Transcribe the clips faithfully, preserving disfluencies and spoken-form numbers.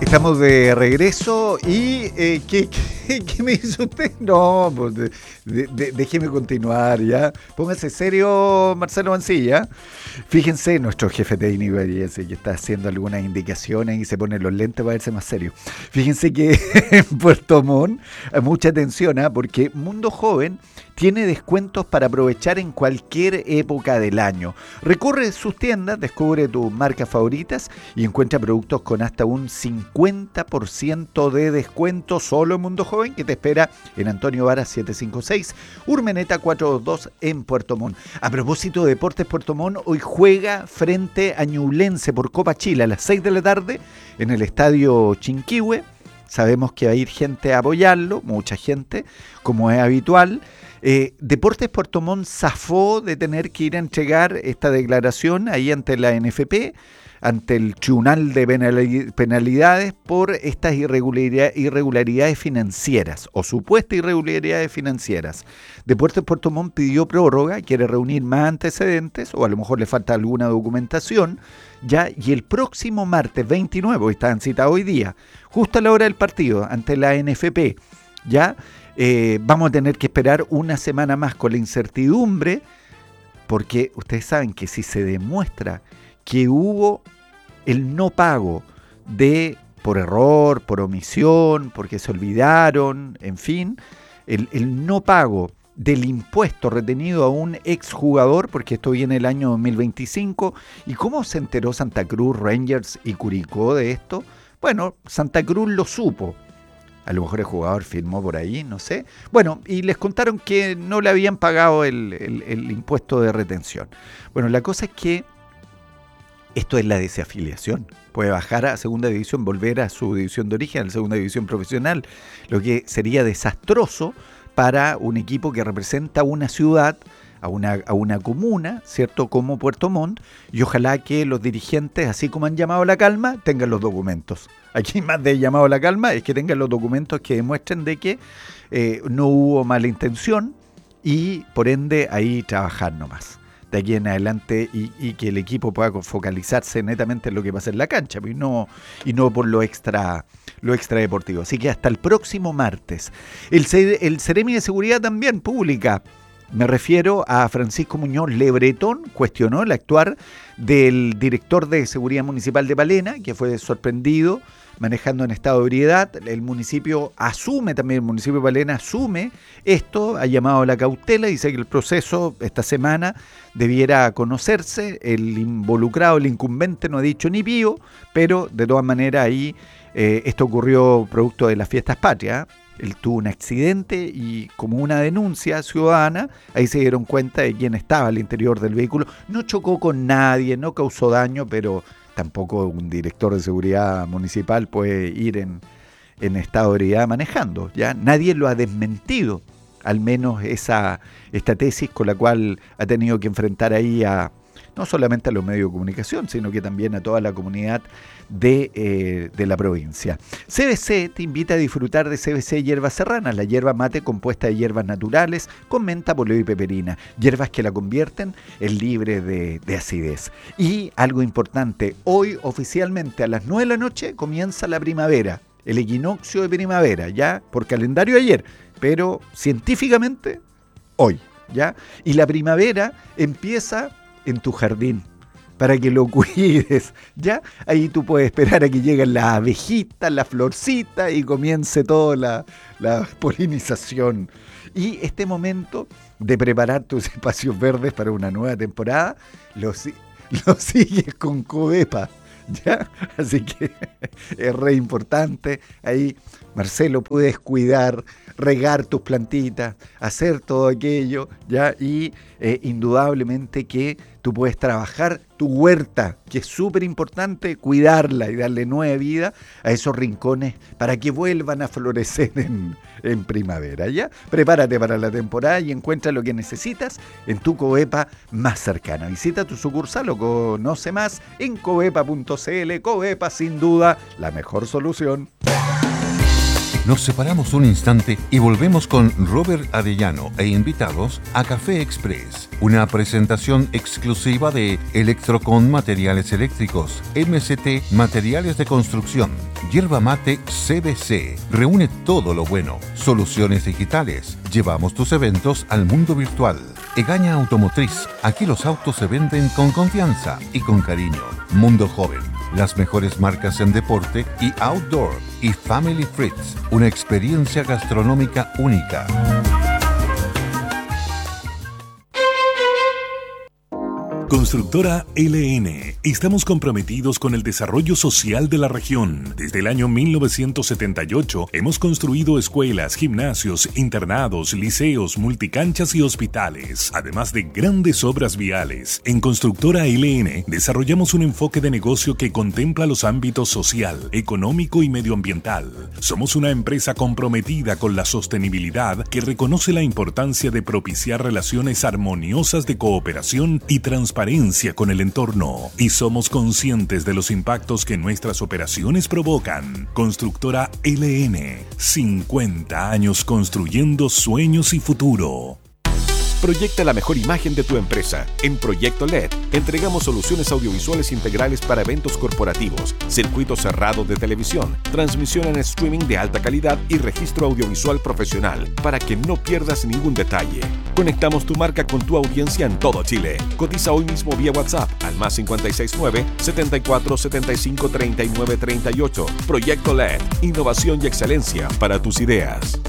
Estamos de regreso y eh, ¿qué, qué, ¿qué me hizo usted? No, pues de, de, de, déjeme continuar ya. Póngase serio, Marcelo Mancilla. Fíjense, nuestro jefe técnico que está haciendo algunas indicaciones y se pone los lentes para verse más serio. Fíjense que en Puerto Montt, mucha atención, ¿eh? Porque Mundo Joven tiene descuentos para aprovechar en cualquier época del año. Recorre sus tiendas, descubre tus marcas favoritas y encuentra productos con hasta un cincuenta por ciento de descuento solo en Mundo Joven, que te espera en Antonio Vara setecientos cincuenta y seis, Urmeneta cuatrocientos veintidós en Puerto Montt. A propósito de Deportes Puerto Montt, hoy juega frente a Ñublense por Copa Chile a las seis de la tarde en el estadio Chinquihue. Sabemos que va a ir gente a apoyarlo, mucha gente, como es habitual. Eh, Deportes Puerto Montt zafó de tener que ir a entregar esta declaración ahí ante la N F P, ante el Tribunal de Penalidades por estas irregularidad, irregularidades financieras o supuestas irregularidades financieras. Deportes Puerto Montt pidió prórroga, quiere reunir más antecedentes o a lo mejor le falta alguna documentación, ya, y el próximo martes veintinueve, están citados hoy día, justo a la hora del partido, ante la N F P, ya, eh, vamos a tener que esperar una semana más con la incertidumbre, porque ustedes saben que si se demuestra que hubo el no pago de, por error, por omisión, porque se olvidaron, en fin, el, el no pago del impuesto retenido a un exjugador, porque esto viene el año dos mil veinticinco, ¿y cómo se enteró Santa Cruz, Rangers y Curicó de esto? Bueno, Santa Cruz lo supo. A lo mejor el jugador firmó por ahí, no sé. Bueno, y les contaron que no le habían pagado el, el, el impuesto de retención. Bueno, la cosa es que esto es la desafiliación. Puede bajar a segunda división, volver a su división de origen, a la segunda división profesional, lo que sería desastroso para un equipo que representa una ciudad, a una, a una comuna, ¿cierto?, como Puerto Montt, y ojalá que los dirigentes, así como han llamado a la calma, tengan los documentos. Aquí más de llamado a la calma es que tengan los documentos que demuestren de que eh, no hubo mala intención y por ende ahí trabajar nomás de aquí en adelante y, y que el equipo pueda focalizarse netamente en lo que pasa en la cancha y no, y no por lo extra lo extra deportivo. Así que hasta el próximo martes. El, el Ceremi de Seguridad también publica, me refiero a Francisco Muñoz Lebretón, cuestionó el actuar del director de Seguridad Municipal de Palena, que fue sorprendido manejando en estado de ebriedad. El municipio asume, también el municipio de Palena asume esto, ha llamado a la cautela, dice que el proceso esta semana debiera conocerse, el involucrado, el incumbente no ha dicho ni pío, pero de todas maneras ahí eh, esto ocurrió producto de las fiestas patrias. Él tuvo un accidente y como una denuncia ciudadana, ahí se dieron cuenta de quién estaba al interior del vehículo. No chocó con nadie, no causó daño, pero tampoco un director de seguridad municipal puede ir en, en estado de ebriedad manejando, ¿ya? Nadie lo ha desmentido, al menos esa esta tesis con la cual ha tenido que enfrentar ahí a no solamente a los medios de comunicación, sino que también a toda la comunidad de, eh, de la provincia. C B C te invita a disfrutar de C B C Hierbas Serranas, la hierba mate compuesta de hierbas naturales con menta, poleo y peperina, hierbas que la convierten en libre de, de acidez. Y algo importante, hoy oficialmente a las nueve de la noche comienza la primavera, el equinoccio de primavera, ya por calendario ayer, pero científicamente hoy, ¿ya? Y la primavera empieza en tu jardín, para que lo cuides, ¿ya? Ahí tú puedes esperar a que lleguen las abejitas, la florcita y comience toda la, la polinización. Y este momento de preparar tus espacios verdes para una nueva temporada, lo, lo sigues con Covepa, ¿ya? Así que es re importante. Ahí, Marcelo, puedes cuidar, regar tus plantitas, hacer todo aquello, ¿ya? Y eh, indudablemente que tú puedes trabajar tu huerta, que es súper importante, cuidarla y darle nueva vida a esos rincones para que vuelvan a florecer en, en primavera, ¿ya? Prepárate para la temporada y encuentra lo que necesitas en tu Covepa más cercana. Visita tu sucursal o conoce más en covepa punto c l. Covepa, sin duda, la mejor solución. Nos separamos un instante y volvemos con Robert Arellano e invitados a Café Express, una presentación exclusiva de Electrocon Materiales Eléctricos, M C T Materiales de Construcción, Yerba Mate C B C. Reúne todo lo bueno. Soluciones digitales. Llevamos tus eventos al mundo virtual. Egaña Automotriz. Aquí los autos se venden con confianza y con cariño. Mundo Joven. Las mejores marcas en deporte y outdoor. Y Family Fritz. Una experiencia gastronómica única. Constructora L N. Estamos comprometidos con el desarrollo social de la región. Desde el año mil novecientos setenta y ocho hemos construido escuelas, gimnasios, internados, liceos, multicanchas y hospitales, además de grandes obras viales. En Constructora L N desarrollamos un enfoque de negocio que contempla los ámbitos social, económico y medioambiental. Somos una empresa comprometida con la sostenibilidad que reconoce la importancia de propiciar relaciones armoniosas de cooperación y transparencia con el entorno, y somos conscientes de los impactos que nuestras operaciones provocan. Constructora L N, cincuenta años construyendo sueños y futuro. Proyecta la mejor imagen de tu empresa. En Proyecto L E D entregamos soluciones audiovisuales integrales para eventos corporativos, circuito cerrado de televisión, transmisión en streaming de alta calidad y registro audiovisual profesional para que no pierdas ningún detalle. Conectamos tu marca con tu audiencia en todo Chile. Cotiza hoy mismo vía WhatsApp al más cinco seis nueve, setenta y cuatro, setenta y cinco, treinta y nueve, treinta y ocho. Proyecto L E D. Innovación y excelencia para tus ideas.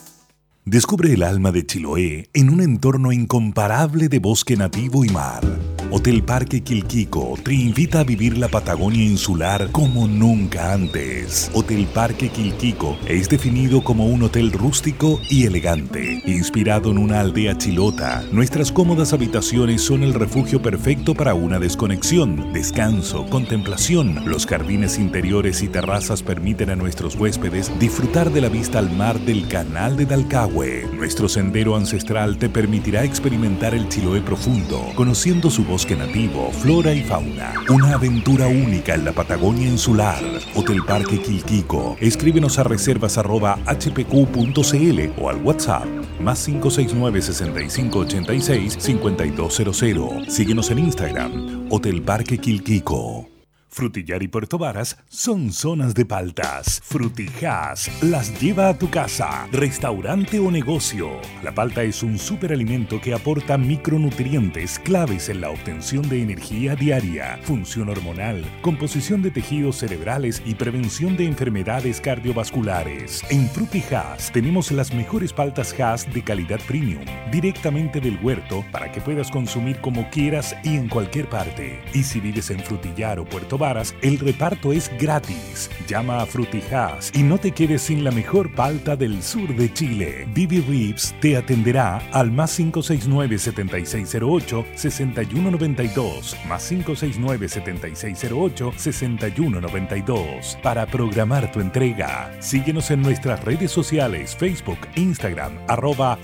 Descubre el alma de Chiloé en un entorno incomparable de bosque nativo y mar. Hotel Parque Quilquico te invita a vivir la Patagonia insular como nunca antes. Hotel Parque Quilquico es definido como un hotel rústico y elegante, inspirado en una aldea chilota. Nuestras cómodas habitaciones son el refugio perfecto para una desconexión, descanso, contemplación. Los jardines interiores y terrazas permiten a nuestros huéspedes disfrutar de la vista al mar del Canal de Dalcahue. Nuestro sendero ancestral te permitirá experimentar el Chiloé profundo, conociendo su bosque nativo, flora y fauna. Una aventura única en la Patagonia insular. Hotel Parque Quilquico. Escríbenos a reservas arroba h p q punto c l o al WhatsApp más cinco seis nueve, sesenta y cinco, ochenta y seis, cincuenta y dos cero cero. Síguenos en Instagram, Hotel Parque Quilquico. Frutillar y Puerto Varas son zonas de paltas. Frutijas las lleva a tu casa, restaurante o negocio. La palta es un superalimento que aporta micronutrientes claves en la obtención de energía diaria, función hormonal, composición de tejidos cerebrales y prevención de enfermedades cardiovasculares. En Frutijas tenemos las mejores paltas Hass de calidad premium, directamente del huerto para que puedas consumir como quieras y en cualquier parte. Y si vives en Frutillar o Puerto Varas, el reparto es gratis. Llama a Frutijas y no te quedes sin la mejor palta del sur de Chile. Bibi Ribs te atenderá al más cinco seis nueve, setenta y seis cero ocho, sesenta y uno noventa y dos, más cinco seis nueve, setenta y seis cero ocho, sesenta y uno noventa y dos para programar tu entrega. Síguenos en nuestras redes sociales, Facebook, Instagram, arroba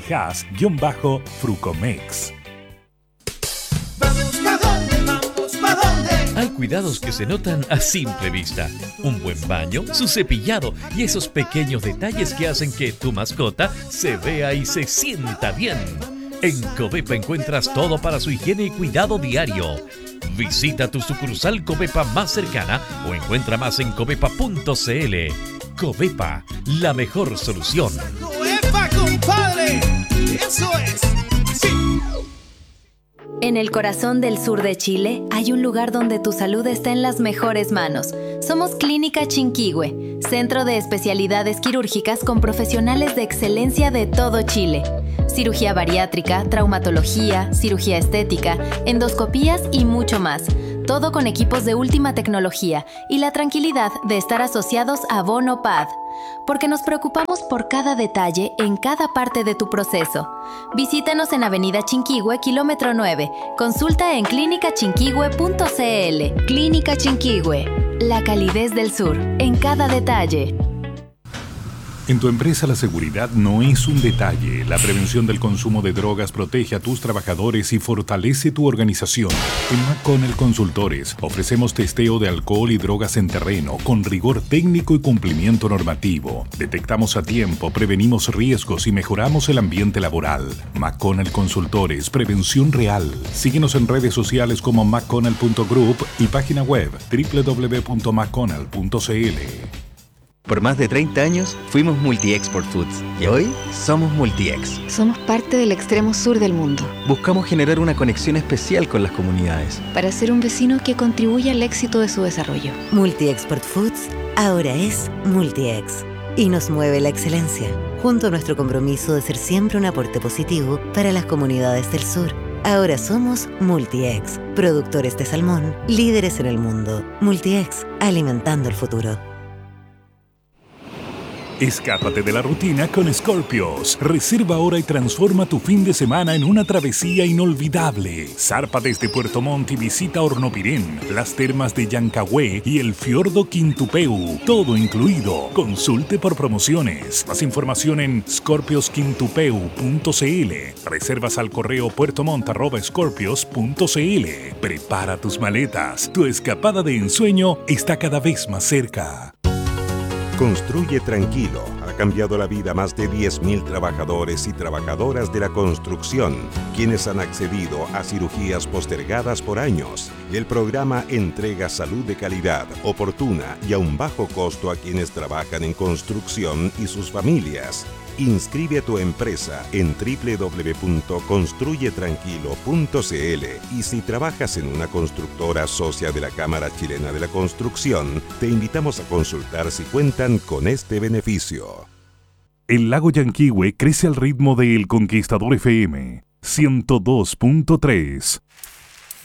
frutijas-frucomex. Hay cuidados que se notan a simple vista. Un buen baño, su cepillado y esos pequeños detalles que hacen que tu mascota se vea y se sienta bien. En Covepa encuentras todo para su higiene y cuidado diario. Visita tu sucursal Covepa más cercana o encuentra más en covepa punto c l. Covepa, la mejor solución. ¡Covepa, compadre! ¡Eso es! ¡Sí! En el corazón del sur de Chile hay un lugar donde tu salud está en las mejores manos. Somos Clínica Chinquihue, centro de especialidades quirúrgicas con profesionales de excelencia de todo Chile. Cirugía bariátrica, traumatología, cirugía estética, endoscopías y mucho más. Todo con equipos de última tecnología y la tranquilidad de estar asociados a Bono P A D. Porque nos preocupamos por cada detalle en cada parte de tu proceso. Visítanos en Avenida Chinquihue, kilómetro nueve. Consulta en clínica chinquihue punto c l. Clínica Chinquihue, la calidez del sur, en cada detalle. En tu empresa la seguridad no es un detalle. La prevención del consumo de drogas protege a tus trabajadores y fortalece tu organización. En McConnell Consultores ofrecemos testeo de alcohol y drogas en terreno con rigor técnico y cumplimiento normativo. Detectamos a tiempo, prevenimos riesgos y mejoramos el ambiente laboral. McConnell Consultores, prevención real. Síguenos en redes sociales como mcconnell punto group y página web doble u doble u doble u punto mcconnell punto c l. Por más de treinta años fuimos Multi-Export Foods y hoy somos Multi-Ex. Somos parte del extremo sur del mundo. Buscamos generar una conexión especial con las comunidades. Para ser un vecino que contribuya al éxito de su desarrollo. Multi-Export Foods ahora es Multi-Ex y nos mueve la excelencia, junto a nuestro compromiso de ser siempre un aporte positivo para las comunidades del sur. Ahora somos Multi-Ex, productores de salmón, líderes en el mundo. Multi-Ex, alimentando el futuro. Escápate de la rutina con Scorpios. Reserva ahora y transforma tu fin de semana en una travesía inolvidable. Zarpa desde Puerto Montt y visita Hornopirén, las termas de Llancagüe y el fiordo Quintupeu. Todo incluido. Consulte por promociones. Más información en scorpios quintupeu punto c l. Reservas al correo puertomont arroba scorpios punto c l. Prepara tus maletas. Tu escapada de ensueño está cada vez más cerca. Construye Tranquilo ha cambiado la vida a más de diez mil trabajadores y trabajadoras de la construcción, quienes han accedido a cirugías postergadas por años. El programa entrega salud de calidad, oportuna y a un bajo costo a quienes trabajan en construcción y sus familias. Inscribe a tu empresa en doble u doble u doble u punto construye tranquilo punto c l y si trabajas en una constructora socia de la Cámara Chilena de la Construcción, te invitamos a consultar si cuentan con este beneficio. El lago Yanquihue crece al ritmo de El Conquistador F M ciento dos punto tres.